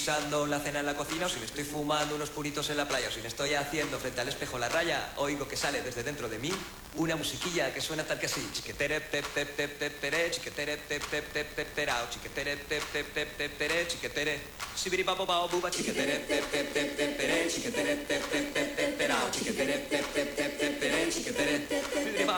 guisando la cena en la cocina, o si me estoy fumando unos puritos en la playa, o si me estoy haciendo frente al espejo la raya, oigo que sale desde dentro de mí una musiquilla que suena tal que así. Chiquetere, pep, pep, pep, pep, pere, chiquetere, pep, pep, pep, pep, perao, chiquetere, pep, pep, pep, pep, pere, chiquetere, sibiripapo, pao, buba, chiquetere, pep, pep, pep, pep, pere, chiquetere, pep, pep, pep, pep, perao, chiquetere, pep, pep, pep, pep, pere, chiquetere,